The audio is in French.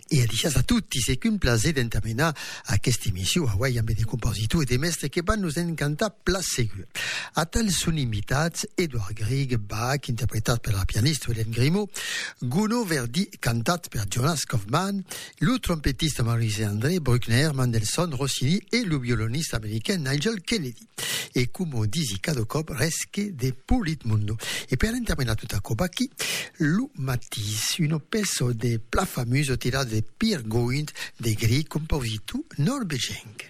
E dicias a tutti, c'est un plaisir d'entamenar aquesta emissió avui amb de compositors i de mestres que van nos encantar pla segur. A tal són invitats Edvard Grieg, Bach, interpretat per la pianista Hélène Grimaud, Gounod Verdi, cantat per Jonas Kaufmann, le trompettista Maurice-André Bruckner, Mendelssohn, Rossini e le violonista americain Nigel Kennedy. E come disi cada cop resque de pulit mundo. E per interpretar tutta copa qui, Lou Matisse, un peso de pla famoso tirato de Pierre Gouin, de Grieg, compositor norvegien.